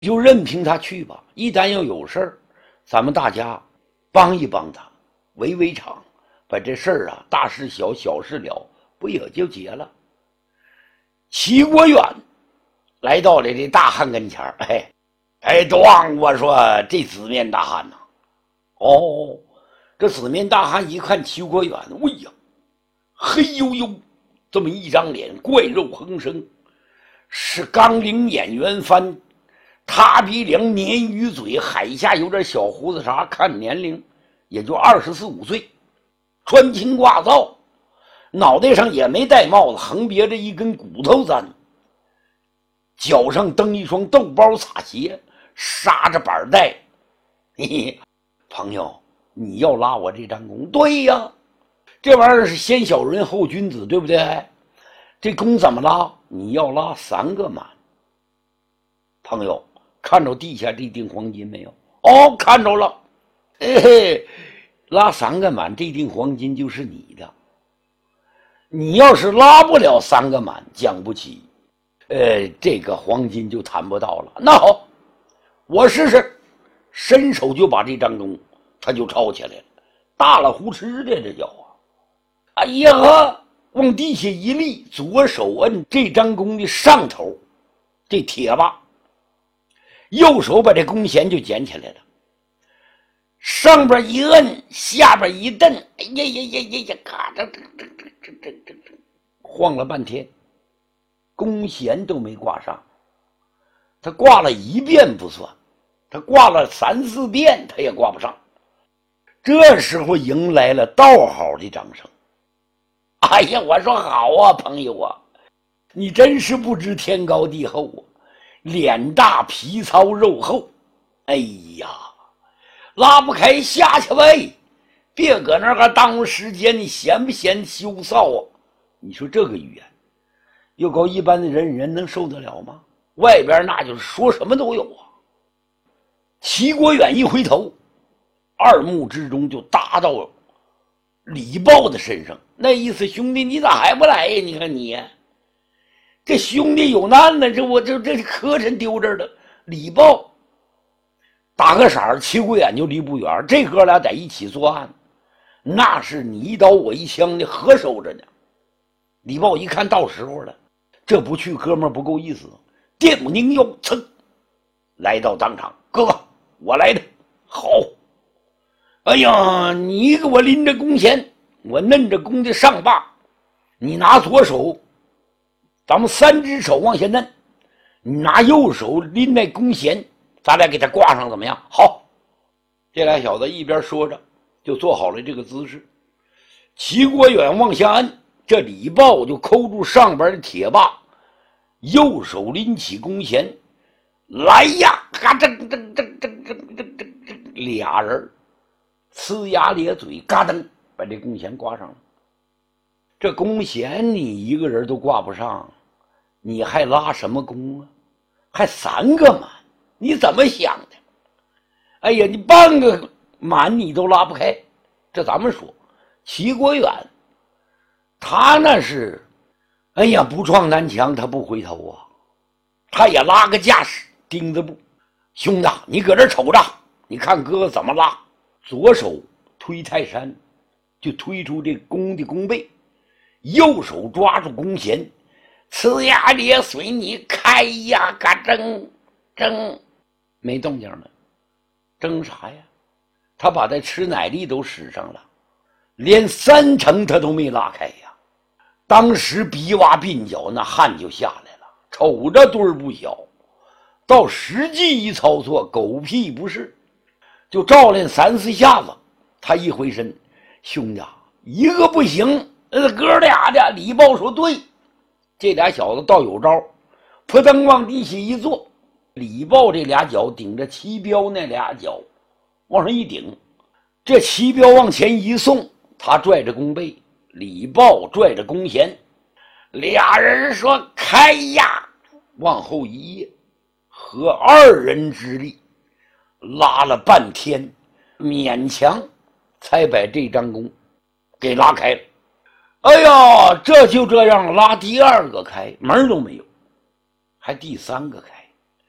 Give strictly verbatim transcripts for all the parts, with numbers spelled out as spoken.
就任凭他去吧。一旦要有事儿，咱们大家帮一帮他，围围场，把这事儿啊，大事小，小事了，不也就结了。齐国远来到了这大汉跟前儿，哎，哎，咣！我说这紫面大汉呐、啊，哦，这紫面大汉一看齐国远，喂呀，黑黝黝，这么一张脸，怪肉横生，是钢铃眼圆翻，塌鼻梁，鲶鱼嘴，海下有点小胡子茬，看年龄也就二十四五岁，穿青挂皂，脑袋上也没戴帽子，横别着一根骨头簪，脚上蹬一双豆包擦鞋，刹着板带。嘿嘿，朋友，你要拉我这张弓？对呀，这玩意儿是先小人后君子，对不对？这弓怎么拉？你要拉三个满。朋友，看着地下这锭黄金没有？哦，看着了。嘿嘿，拉三个满，这锭黄金就是你的。你要是拉不了三个满，讲不起，呃，这个黄金就谈不到了。那好，我试试，伸手就把这张弓，他就抄起来了，大了胡吃的这叫啊！哎呀呵，往地下一立，左手摁这张弓的上头，这铁把，右手把这弓弦就捡起来了，上边一摁，下边一蹬，哎呀呀呀呀呀，嘎这这这这这这这，晃了半天，弓弦都没挂上。他挂了一遍不算，他挂了三四遍，他也挂不上。这时候迎来了道好的掌声。哎呀，我说好啊，朋友啊，你真是不知天高地厚啊，脸大皮糙肉厚。哎呀，拉不开下去呗，别搁那儿耽误时间，你嫌不嫌羞臊啊？你说这个语言又够一般的人人能受得了吗？外边那就是说什么都有啊。齐国远一回头，二目之中就搭到李豹的身上，那意思，兄弟你咋还不来呀？你看你这兄弟有难呢，这我这这磕碜丢这儿了。李豹打个色儿，齐国远就离不远，这哥俩在一起作案，那是你一刀我一枪的合手着呢。李豹一看到时候了，这不去哥们儿不够意思，电母拧腰，噌来到当场，哥哥我来的好。哎呀，你给我拎着弓弦，我摁着弓的上把，你拿左手，咱们三只手往下摁，你拿右手拎那弓弦，咱俩给他挂上怎么样？好，这俩小子一边说着，就做好了这个姿势。齐国远往下摁，这李豹就扣住上边的铁把，右手拎起弓弦，来呀！嘎噔噔噔噔噔噔噔，俩人呲牙咧嘴，嘎噔把这弓弦挂上了。这弓弦你一个人都挂不上，你还拉什么弓啊？还三个满，你怎么想的？哎呀，你半个满你都拉不开。这咱们说齐国远他那是哎呀，不撞南墙他不回头啊，他也拉个架势，钉子步。兄弟你搁这瞅着，你看哥哥怎么拉。左手推泰山，就推出这弓的弓背，右手抓住弓弦，呲牙咧嘴，你开呀，嘎争争，没动静了，争啥呀？他把这吃奶力都使上了，连三成他都没拉开呀。当时鼻洼鬓角那汗就下来了，瞅着堆儿不小，到实际一操作，狗屁不是，就照练三四下子。他一回身，兄弟一个不行，呃，哥俩的。李豹说对，这俩小子倒有招，扑腾往地下一坐，李豹这俩脚顶着齐彪那俩脚往上一顶，这齐彪往前一送，他拽着弓背，李豹拽着弓弦，俩人说开呀，往后一跃，合二人之力拉了半天，勉强才把这张弓给拉开了。哎呀，这就这样拉第二个开，门都没有，还第三个开。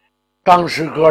当时哥